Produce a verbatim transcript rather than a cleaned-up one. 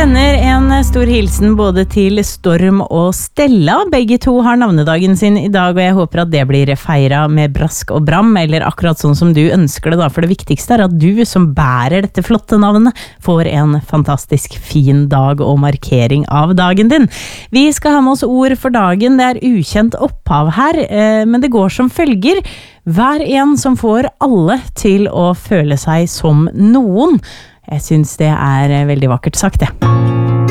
sender en stor hilsen både til Storm og Stella. Begge to har navnedagen sin i dag, og jeg håper at det blir feiret med brask og bram, eller akkurat sånn som du ønsker det da, for det viktigste er at du som bærer dette flotte navnet får en fantastisk fin dag og markering av dagen din. Vi skal ha med oss ord for dagen, det er ukjent opphav her, men det går som følger. Vær en som får alle til å føle seg som noen. Jeg synes det er veldig vakkert sagt, det.